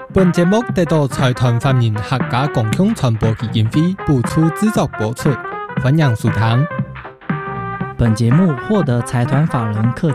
本节目得到财团法人客家共享传播基金会补助制作播出，欢迎收听。 本节目获得财团法人客